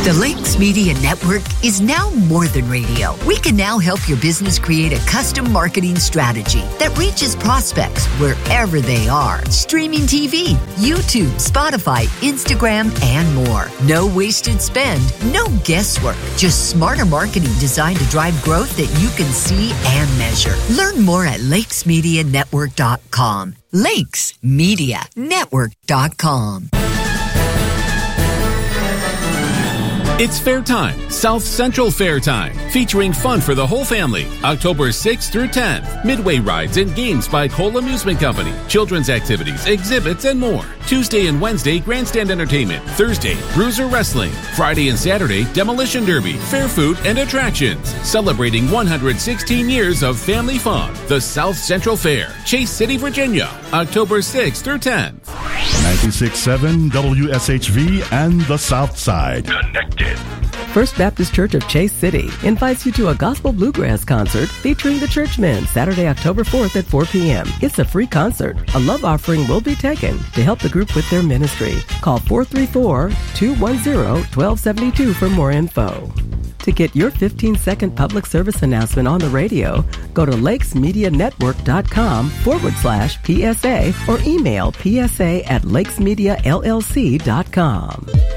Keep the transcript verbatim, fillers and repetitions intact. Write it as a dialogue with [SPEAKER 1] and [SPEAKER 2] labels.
[SPEAKER 1] The Lakes Media Network is now more than radio. We can now help your business create a custom marketing strategy that reaches prospects wherever they are. Streaming T V, YouTube, Spotify, Instagram, and more. No wasted spend, no guesswork. Just smarter marketing designed to drive growth that you can see and measure. Learn more at lakes media network dot com. lakes media network dot com.
[SPEAKER 2] It's Fair Time, South Central Fair Time, featuring fun for the whole family. October sixth through tenth. Midway rides and games by Cole Amusement Company. Children's activities, exhibits, and more. Tuesday and Wednesday, Grandstand Entertainment. Thursday, Bruiser Wrestling. Friday and Saturday, Demolition Derby, fair food, and attractions. Celebrating one hundred sixteen years of family fun. The South Central Fair, Chase City, Virginia. October sixth through tenth.
[SPEAKER 3] ninety-six point seven W S H V and the South Side. Connected.
[SPEAKER 4] First Baptist Church of Chase City invites you to a gospel bluegrass concert featuring the Churchmen Saturday, October fourth at four p.m. It's a free concert. A love offering will be taken to help the group with their ministry. Call four three four, two one zero, one two seven two for more info. To get your fifteen-second public service announcement on the radio, go to lakesmedianetwork.com forward slash PSA or email psa at lakesmediallc.com.